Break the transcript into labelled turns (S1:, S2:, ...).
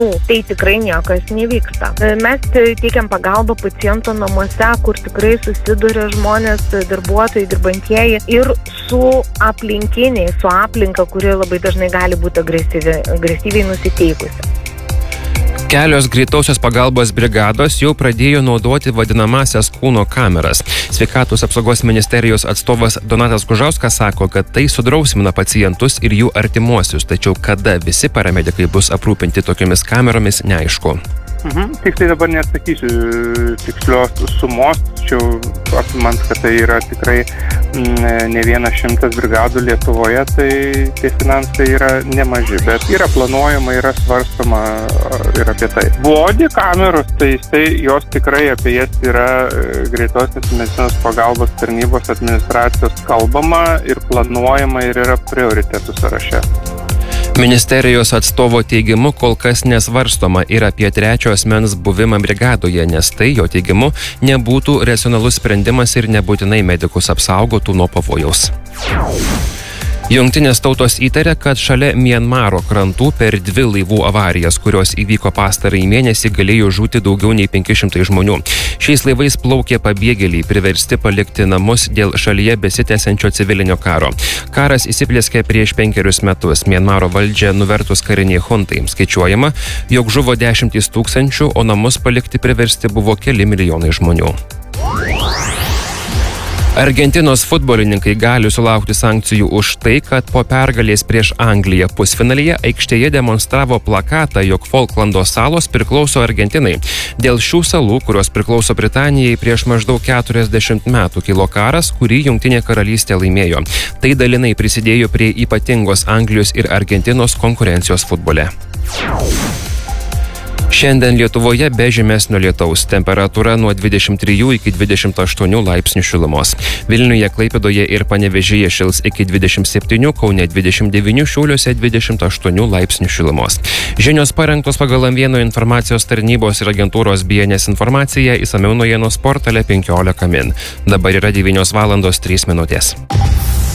S1: Tai tikrai niekas nevyksta. Mes teikiam pagalbą paciento namuose, kur tikrai susiduria žmonės, darbuotojai, dirbantieji ir su aplinkiniai, su aplinka, kuri labai dažnai gali būti agresyviai nusiteikusi.
S2: Kelios greitosios pagalbos brigados jau pradėjo naudoti vadinamasias kūno kameras. Sveikatos apsaugos ministerijos atstovas Donatas Gužauskas sako, kad tai sudrausmina pacientus ir jų artimuosius, tačiau kada visi paramedikai bus aprūpinti tokiamis kameromis, neaišku.
S3: Tiksliai dabar neatsakysiu tikslios sumos, tačiau apimant, kad tai yra tikrai ne 100 brigadų Lietuvoje, tai tie finansai yra nemaži, bet yra planuojama, yra svarstama ir apie tai. Body kameros, tai jos tikrai apie jas yra greitosios medicinos pagalbos tarnybos administracijos kalbama ir planuojama ir yra prioritetų sąraše.
S2: Ministerijos atstovo teigimu kol kas nesvarstoma ir apie trečio asmens buvimą brigadoje, nes tai, jo teigimu, nebūtų racionalus sprendimas ir nebūtinai medikus apsaugotų nuo pavojaus. Jungtinės tautos įtarė, kad šalia Mianmaro krantų per 2 laivų avarijas, kurios įvyko pastarąjį mėnesį, galėjo žūti daugiau nei 500 žmonių. Šiais laivais plaukė pabėgėliai, priversti palikti namus dėl šalyje besitęsiančio civilinio karo. Karas įsiplieskė prieš 5 metus. Mianmaro valdžią nuvertus kariniai huntai. Skaičiuojama, jog žuvo 10 000, o namus palikti priversti buvo keli milijonai žmonių. Argentinos futbolininkai gali sulaukti sankcijų už tai, kad po pergalės prieš Angliją pusfinalyje aikštėje demonstravo plakatą, jog Folklando salos priklauso Argentinai. Dėl šių salų, kurios priklauso Britanijai, prieš maždaug 40 metų kilo karas, kurį Jungtinė karalystė laimėjo. Tai dalinai prisidėjo prie ypatingos Anglijos ir Argentinos konkurencijos futbole. Šiandien Lietuvoje be žymesnio lietaus, temperatūra nuo 23 iki 28 laipsnių šilumos. Vilniuje, Klaipėdoje ir Panevėžyje šils iki 27, Kaune 29, Šiauliuose 28 laipsnių šilumos. Žinios parengtos pagal M1 informacijos tarnybos ir agentūros BNS informaciją, išsamiau naujienos portale 15 min. Dabar yra 9:03 min.